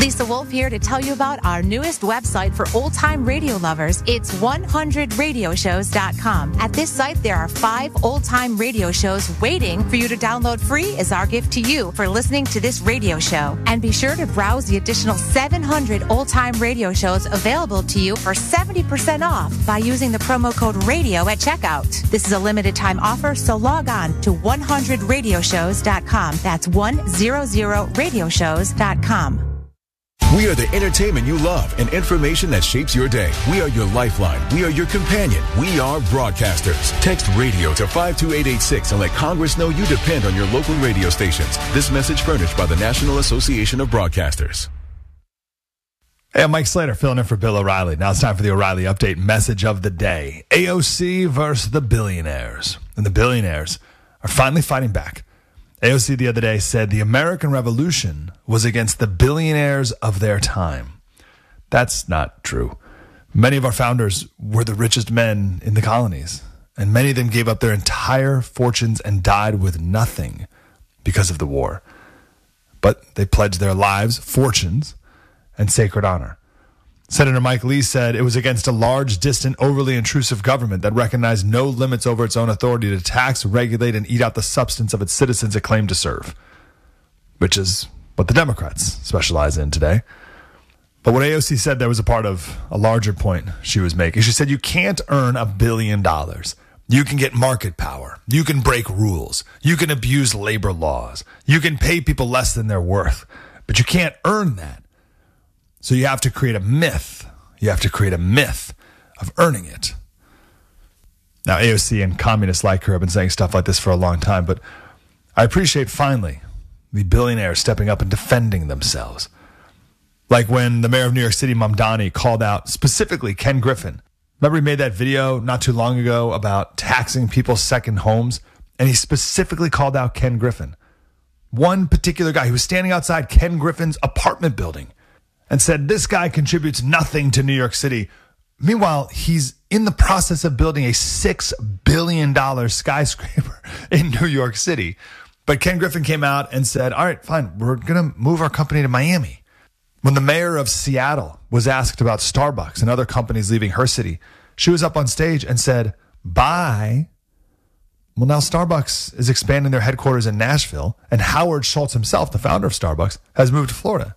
Lisa Wolf here to tell you about our newest website for old-time radio lovers. It's 100radioshows.com. At this site, there are 5 old-time radio shows waiting for you to download free as our gift to you for listening to this radio show. And be sure to browse the additional 700 old-time radio shows available to you for 70% off by using the promo code RADIO at checkout. This is a limited-time offer, so log on to 100radioshows.com. That's 100radioshows.com. We are the entertainment you love and information that shapes your day. We are your lifeline. We are your companion. We are broadcasters. Text radio to 52886 and let Congress know you depend on your local radio stations. This message furnished by the National Association of Broadcasters. Hey, I'm Mike Slater filling in for Bill O'Reilly. Now it's time for the O'Reilly Update message of the day. AOC versus the billionaires. And the billionaires are finally fighting back. AOC the other day said the American Revolution was against the billionaires of their time. That's not true. Many of our founders were the richest men in the colonies, and many of them gave up their entire fortunes and died with nothing because of the war. But they pledged their lives, fortunes, and sacred honor. Senator Mike Lee said it was against a large, distant, overly intrusive government that recognized no limits over its own authority to tax, regulate, and eat out the substance of its citizens it claimed to serve, which is what the Democrats specialize in today. But what AOC said there was a part of a larger point she was making. She said you can't earn $1 billion. You can get market power. You can break rules. You can abuse labor laws. You can pay people less than they're worth. But you can't earn that. So you have to create a myth. You have to create a myth of earning it. Now, AOC and communists like her have been saying stuff like this for a long time, but I appreciate finally the billionaires stepping up and defending themselves. Like when the mayor of New York City, Mamdani, called out specifically Ken Griffin. Remember he made that video not too long ago about taxing people's second homes? And he specifically called out Ken Griffin. One particular guy who was standing outside Ken Griffin's apartment building and said, this guy contributes nothing to New York City. Meanwhile, he's in the process of building a $6 billion skyscraper in New York City. But Ken Griffin came out and said, all right, fine, we're going to move our company to Miami. When the mayor of Seattle was asked about Starbucks and other companies leaving her city, she was up on stage and said, bye. Well, now Starbucks is expanding their headquarters in Nashville, and Howard Schultz himself, the founder of Starbucks, has moved to Florida.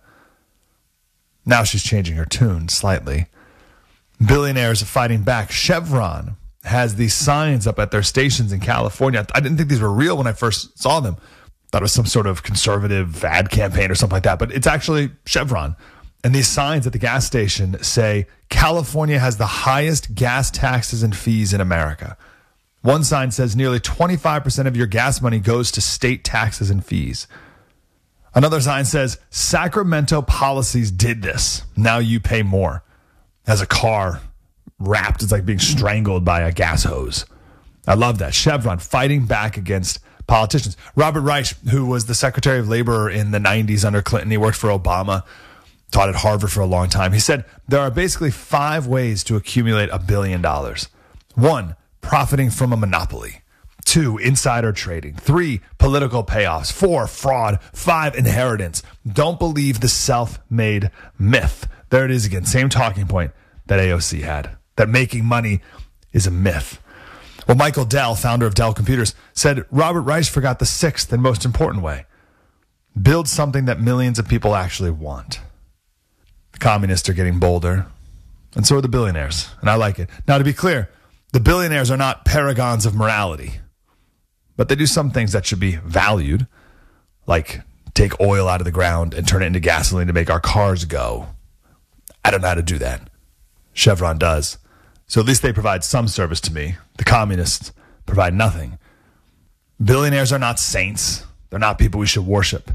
Now she's changing her tune slightly. Billionaires are fighting back. Chevron has these signs up at their stations in California. I didn't think these were real when I first saw them. Thought it was some sort of conservative ad campaign or something like that, but it's actually Chevron. And these signs at the gas station say, California has the highest gas taxes and fees in America. One sign says nearly 25% of your gas money goes to state taxes and fees. Another sign says, Sacramento policies did this. Now you pay more. As a car wrapped, it's like being strangled by a gas hose. I love that. Chevron fighting back against politicians. Robert Reich, who was the Secretary of Labor in the 90s under Clinton, he worked for Obama, taught at Harvard for a long time. He said there are basically 5 ways to accumulate $1 billion. 1, profiting from a monopoly. 2, insider trading. 3, political payoffs. 4, fraud. 5, inheritance. Don't believe the self-made myth. There it is again. Same talking point that AOC had. That making money is a myth. Well, Michael Dell, founder of Dell Computers, said Robert Reich forgot the 6th and most important way. Build something that millions of people actually want. The communists are getting bolder, and so are the billionaires, and I like it. Now, to be clear, the billionaires are not paragons of morality, but they do some things that should be valued, like take oil out of the ground and turn it into gasoline to make our cars go. I don't know how to do that. Chevron does. So at least they provide some service to me. The communists provide nothing. Billionaires are not saints. They're not people we should worship.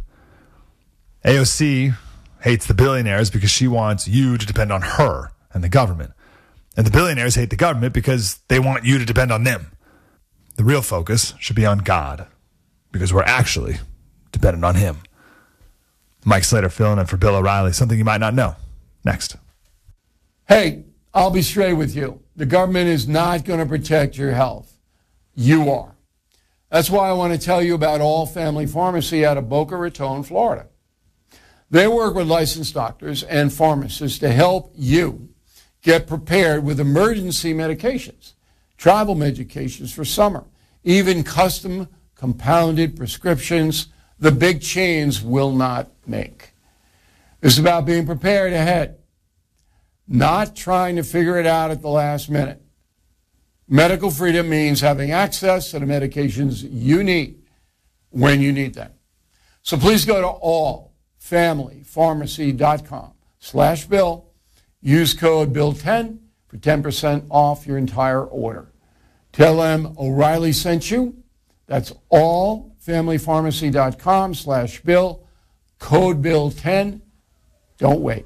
AOC hates the billionaires because she wants you to depend on her and the government. And the billionaires hate the government because they want you to depend on them. The real focus should be on God because we're actually dependent on him. Mike Slater filling in for Bill O'Reilly. Something you might not know. Next. Hey, I'll be straight with you. The government is not going to protect your health. You are. That's why I want to tell you about All Family Pharmacy out of Boca Raton, Florida. They work with licensed doctors and pharmacists to help you get prepared with emergency medications, travel medications for summer, even custom compounded prescriptions the big chains will not make. It's about being prepared ahead, not trying to figure it out at the last minute. Medical freedom means having access to the medications you need when you need them. So please go to allfamilypharmacy.com/Bill. Use code Bill10 for 10% off your entire order. Tell them O'Reilly sent you. That's allfamilypharmacy.com/Bill. Code Bill10. Don't wait.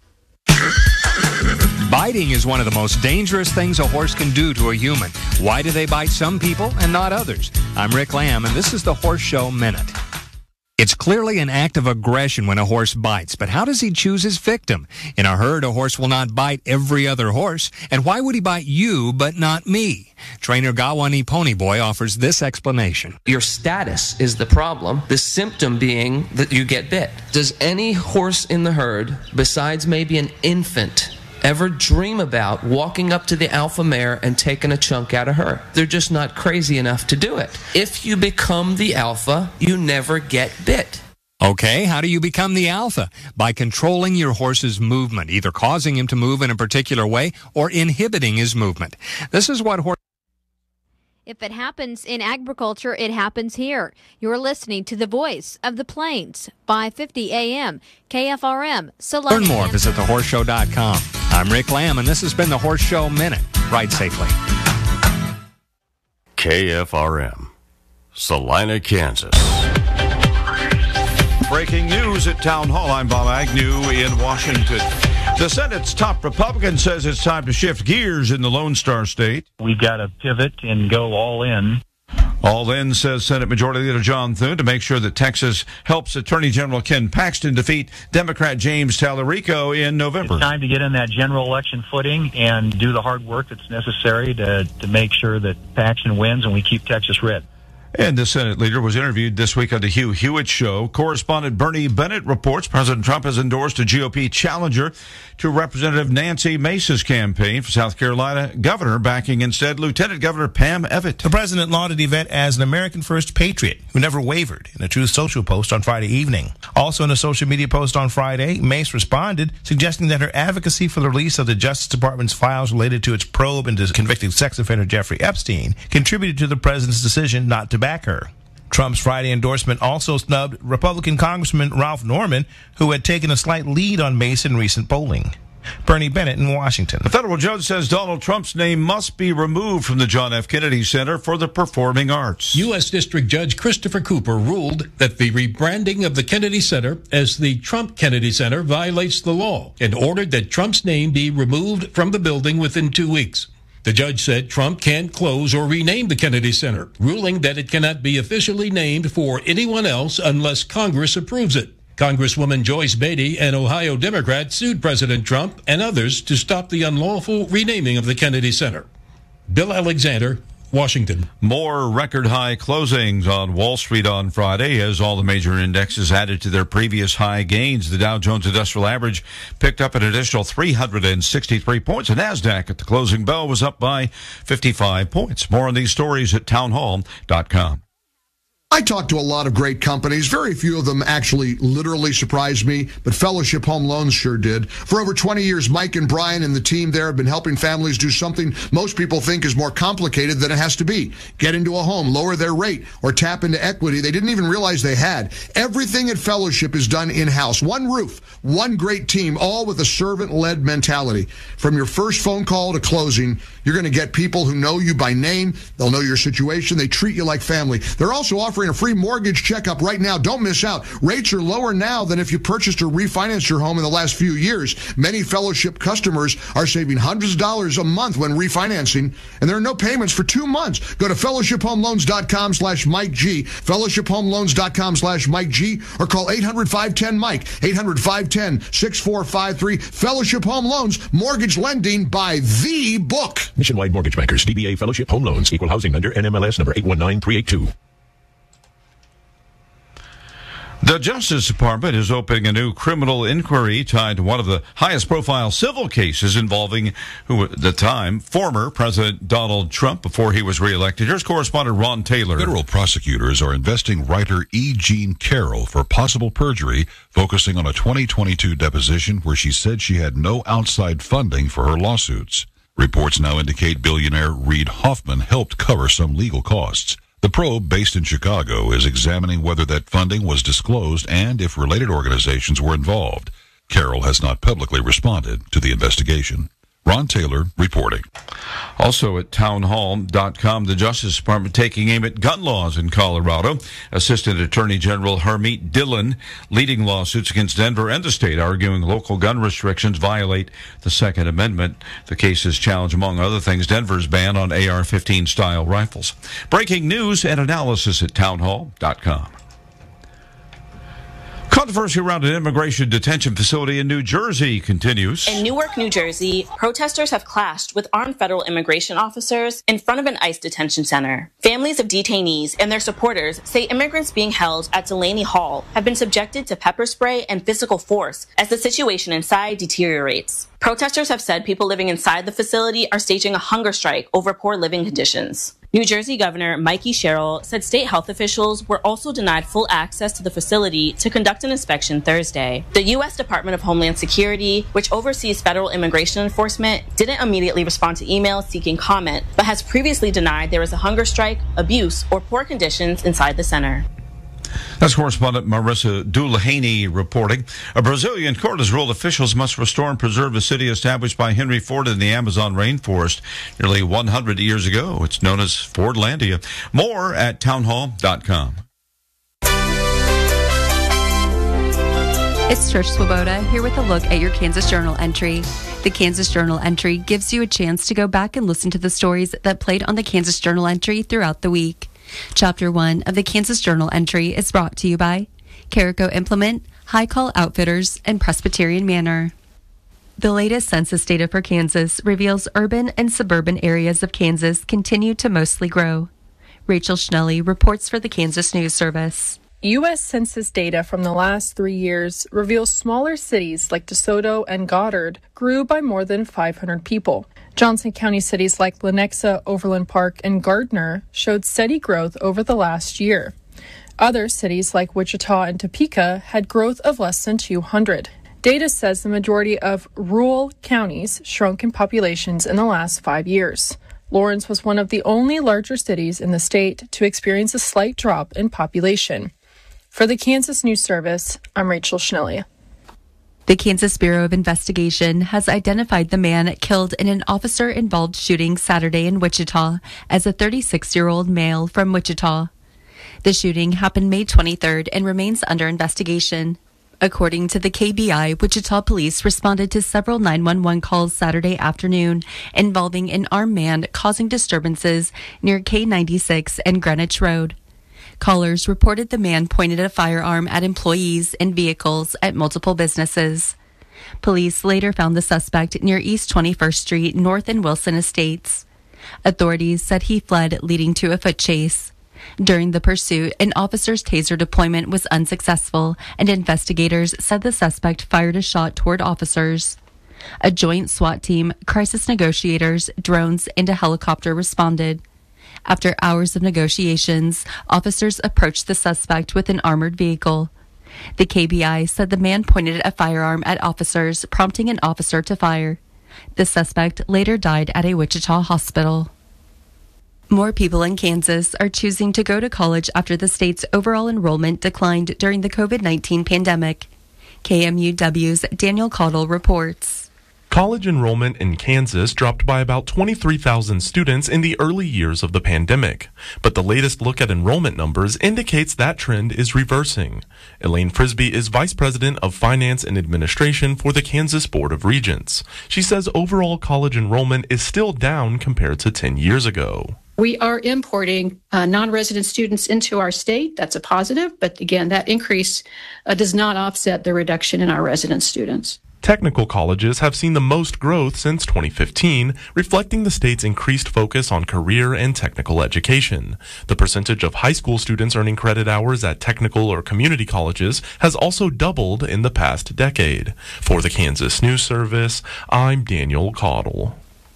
Biting is one of the most dangerous things a horse can do to a human. Why do they bite some people and not others? I'm Rick Lamb, and this is the Horse Show Minute. It's clearly an act of aggression when a horse bites, but how does he choose his victim? In a herd, a horse will not bite every other horse, and why would he bite you but not me? Trainer Gawani Ponyboy offers this explanation. Your status is the problem, the symptom being that you get bit. Does any horse in the herd, besides maybe an infant, ever dream about walking up to the alpha mare and taking a chunk out of her? They're just not crazy enough to do it. If you become the alpha, you never get bit. Okay, how do you become the alpha? By controlling your horse's movement, either causing him to move in a particular way or inhibiting his movement. This is what horse... If it happens in agriculture, it happens here. You're listening to the Voice of the Plains, 550 AM, KFRM, Salina. Learn more, visit thehorseshow.com. I'm Rick Lamb, and this has been the Horse Show Minute. Ride safely. KFRM, Salina, Kansas. Breaking news at Town Hall. I'm Bob Agnew in Washington. The Senate's top Republican says it's time to shift gears in the Lone Star State. We've got to pivot and go all in. All in, says Senate Majority Leader John Thune, to make sure that Texas helps Attorney General Ken Paxton defeat Democrat James Talarico in November. It's time to get in that general election footing and do the hard work that's necessary to make sure that Paxton wins and we keep Texas red. And the Senate leader was interviewed this week on the Hugh Hewitt Show. Correspondent Bernie Bennett reports President Trump has endorsed a GOP challenger to Representative Nancy Mace's campaign for South Carolina governor, backing instead Lieutenant Governor Pam Evett. The president lauded Evett as an American first patriot who never wavered in a Truth Social post on Friday evening. Also in a social media post on Friday, Mace responded, suggesting that her advocacy for the release of the Justice Department's files related to its probe into convicted sex offender Jeffrey Epstein contributed to the president's decision not to back her. Trump's Friday endorsement also snubbed Republican Congressman Ralph Norman, who had taken a slight lead on Mace in recent polling. Bernie Bennett in Washington. The federal judge says Donald Trump's name must be removed from the John F. Kennedy Center for the Performing Arts. U.S. District Judge Christopher Cooper ruled that the rebranding of the Kennedy Center as the Trump Kennedy Center violates the law and ordered that Trump's name be removed from the building within 2 weeks. The judge said Trump can't close or rename the Kennedy Center, ruling that it cannot be officially named for anyone else unless Congress approves it. Congresswoman Joyce Beatty, an Ohio Democrat, sued President Trump and others to stop the unlawful renaming of the Kennedy Center. Bill Alexander, Washington. More record high closings on Wall Street on Friday as all the major indexes added to their previous high gains. The Dow Jones Industrial Average picked up an additional 363 points. The NASDAQ at the closing bell was up by 55 points. More on these stories at townhall.com. I talked to a lot of great companies. Very few of them actually literally surprised me, but Fellowship Home Loans sure did. For over 20 years, Mike and Brian and the team there have been helping families do something most people think is more complicated than it has to be. Get into a home, lower their rate, or tap into equity they didn't even realize they had. Everything at Fellowship is done in-house. One roof, one great team, all with a servant-led mentality. From your first phone call to closing, you're going to get people who know you by name. They'll know your situation. They treat you like family. They're also offering a free mortgage checkup right now. Don't miss out. Rates are lower now than if you purchased or refinanced your home in the last few years. Many Fellowship customers are saving hundreds of dollars a month when refinancing, and there are no payments for 2 months. Go to fellowshiphomeloans.com/Mike G, fellowshiphomeloans.com/Mike G, or call 800-510-MIKE, 800-510-6453. Fellowship Home Loans, mortgage lending by the book. Nationwide Mortgage Bankers, DBA Fellowship Home Loans, Equal Housing Lender, NMLS number 819382. The Justice Department is opening a new criminal inquiry tied to one of the highest-profile civil cases involving, who at the time, former President Donald Trump before he was reelected. Here's correspondent Ron Taylor. Federal prosecutors are investing writer E. Jean Carroll for possible perjury, focusing on a 2022 deposition where she said she had no outside funding for her lawsuits. Reports now indicate billionaire Reid Hoffman helped cover some legal costs. The probe, based in Chicago, is examining whether that funding was disclosed and if related organizations were involved. Carroll has not publicly responded to the investigation. Ron Taylor reporting. Also at townhall.com, the Justice Department taking aim at gun laws in Colorado. Assistant Attorney General Hermeet Dillon leading lawsuits against Denver and the state, arguing local gun restrictions violate the Second Amendment. The cases challenge, among other things, Denver's ban on AR-15 style rifles. Breaking news and analysis at townhall.com. Controversy around an immigration detention facility in New Jersey continues. In Newark, New Jersey, protesters have clashed with armed federal immigration officers in front of an ICE detention center. Families of detainees and their supporters say immigrants being held at Delaney Hall have been subjected to pepper spray and physical force as the situation inside deteriorates. Protesters have said people living inside the facility are staging a hunger strike over poor living conditions. New Jersey Governor Mikey Sherrill said state health officials were also denied full access to the facility to conduct an inspection Thursday. The U.S. Department of Homeland Security, which oversees federal immigration enforcement, didn't immediately respond to emails seeking comment, but has previously denied there is a hunger strike, abuse, or poor conditions inside the center. That's correspondent Marissa Dulehaney reporting. A Brazilian court has ruled officials must restore and preserve a city established by Henry Ford in the Amazon rainforest nearly 100 years ago. It's known as Fordlandia. More at townhall.com. It's Trish Swoboda here with a look at your Kansas Journal entry. The Kansas Journal entry gives you a chance to go back and listen to the stories that played on the Kansas Journal entry throughout the week. Chapter 1 of the Kansas Journal entry is brought to you by Carico Implement, High Call Outfitters, and Presbyterian Manor. The latest census data for Kansas reveals urban and suburban areas of Kansas continue to mostly grow. Rachel Schnelly reports for the Kansas News Service. U.S. Census data from the last 3 years reveals smaller cities like DeSoto and Goddard grew by more than 500 people. Johnson County cities like Lenexa, Overland Park, and Gardner showed steady growth over the last year. Other cities like Wichita and Topeka had growth of less than 200. Data says the majority of rural counties shrunk in populations in the last 5 years. Lawrence was one of the only larger cities in the state to experience a slight drop in population. For the Kansas News Service, I'm Rachel Schnelly. The Kansas Bureau of Investigation has identified the man killed in an officer-involved shooting Saturday in Wichita as a 36-year-old male from Wichita. The shooting happened May 23rd and remains under investigation. According to the KBI, Wichita police responded to several 911 calls Saturday afternoon involving an armed man causing disturbances near K96 and Greenwich Road. Callers reported the man pointed a firearm at employees and vehicles at multiple businesses. Police later found the suspect near East 21st Street, North and Wilson Estates. Authorities said he fled, leading to a foot chase. During the pursuit, an officer's taser deployment was unsuccessful, and investigators said the suspect fired a shot toward officers. A joint SWAT team, crisis negotiators, drones, and a helicopter responded. After hours of negotiations, officers approached the suspect with an armored vehicle. The KBI said the man pointed a firearm at officers, prompting an officer to fire. The suspect later died at a Wichita hospital. More people in Kansas are choosing to go to college after the state's overall enrollment declined during the COVID-19 pandemic. KMUW's Daniel Caudle reports. College enrollment in Kansas dropped by about 23,000 students in the early years of the pandemic, but the latest look at enrollment numbers indicates that trend is reversing. Elaine Frisbee is Vice President of Finance and Administration for the Kansas Board of Regents. She says overall college enrollment is still down compared to 10 years ago. We are importing non-resident students into our state. That's a positive. But again, that increase does not offset the reduction in our resident students. Technical colleges have seen the most growth since 2015, reflecting the state's increased focus on career and technical education. The percentage of high school students earning credit hours at technical or community colleges has also doubled in the past decade. For the Kansas News Service, I'm Daniel Caudle.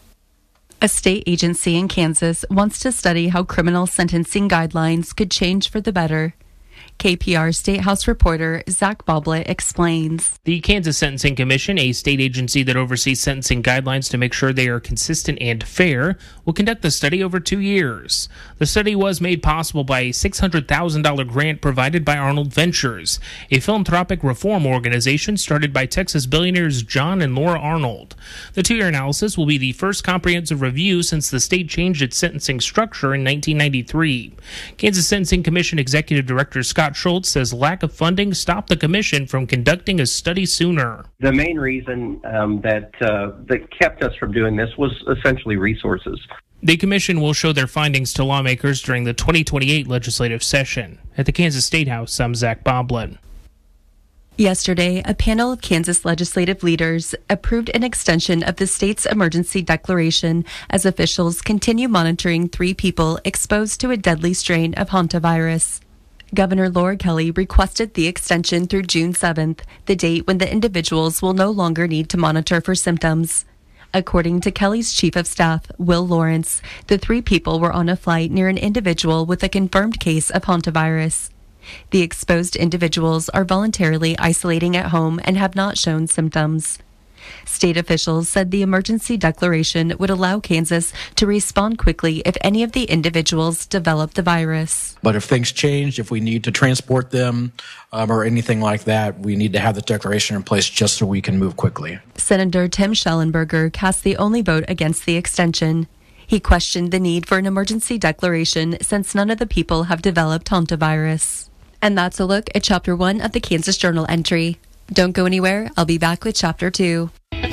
A state agency in Kansas wants to study how criminal sentencing guidelines could change for the better. KPR State House reporter Zach Boblet explains. The Kansas Sentencing Commission, a state agency that oversees sentencing guidelines to make sure they are consistent and fair, will conduct the study over 2 years. The study was made possible by a $600,000 grant provided by Arnold Ventures, a philanthropic reform organization started by Texas billionaires John and Laura Arnold. The 2-year analysis will be the first comprehensive review since the state changed its sentencing structure in 1993. Kansas Sentencing Commission Executive Director Scott Schultz says lack of funding stopped the commission from conducting a study sooner. The main reason that kept us from doing this was essentially resources. The commission will show their findings to lawmakers during the 2028 legislative session. At the Kansas State House, I'm Zach Boblet. Yesterday, a panel of Kansas legislative leaders approved an extension of the state's emergency declaration as officials continue monitoring 3 people exposed to a deadly strain of hantavirus. Governor Laura Kelly requested the extension through June 7th, the date when the individuals will no longer need to monitor for symptoms. According to Kelly's chief of staff, Will Lawrence, the 3 people were on a flight near an individual with a confirmed case of hantavirus. The exposed individuals are voluntarily isolating at home and have not shown symptoms. State officials said the emergency declaration would allow Kansas to respond quickly if any of the individuals develop the virus. But if things change, if we need to transport them or anything like that, we need to have the declaration in place just so we can move quickly. Senator Tim Schellenberger cast the only vote against the extension. He questioned the need for an emergency declaration since none of the people have developed hantavirus. And that's a look at Chapter 1 of the Kansas Journal entry. Don't go anywhere. I'll be back with Chapter 2.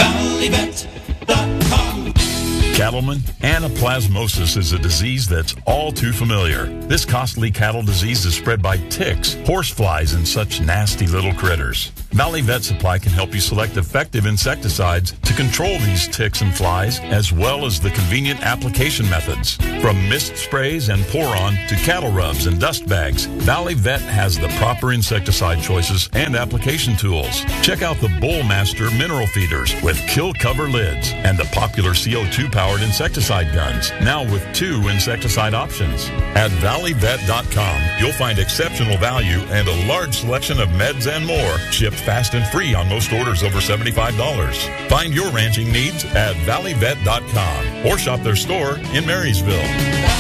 Cattleman, anaplasmosis is a disease that's all too familiar. This costly cattle disease is spread by ticks, horseflies, and such nasty little critters. Valley Vet Supply can help you select effective insecticides to control these ticks and flies, as well as the convenient application methods. From mist sprays and pour-on to cattle rubs and dust bags, Valley Vet has the proper insecticide choices and application tools. Check out the Bullmaster mineral feeders with kill cover lids and the popular CO2-powered insecticide guns, now with 2 insecticide options. At valleyvet.com, you'll find exceptional value and a large selection of meds and more, shipped fast and free on most orders over $75. Find your ranching needs at valleyvet.com or shop their store in Marysville.